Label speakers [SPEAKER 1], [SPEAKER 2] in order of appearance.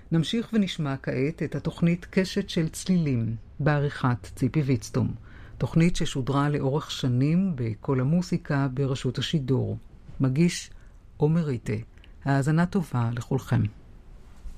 [SPEAKER 1] נמשיך ונשמע כעת את התוכנית קשת של צלילים, בעריכת ציפי ויצטום. תוכנית ששודרה לאורך שנים בכל המוסיקה ברשות השידור. מגיש עומר ריטה. האזנה טובה לכולכם.